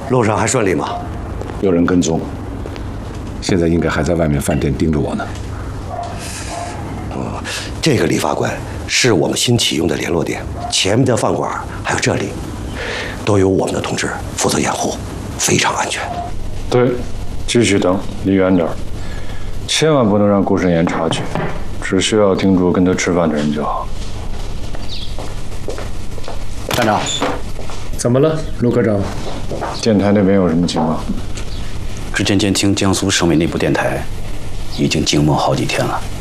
路上还顺利吗？ 有人跟踪，现在应该还在外面饭店盯着我呢。 这个理发馆是我们新启用的联络点，前面的饭馆还有这里，都由我们的同志负责掩护，非常安全。 对，继续等，离远点，千万不能让顾慎言察觉，只需要盯住跟他吃饭的人就好。 站长，怎么了，陆科长？ 电台那边有什么情况？ 之前监听江苏省委内部电台，已经静默好几天了。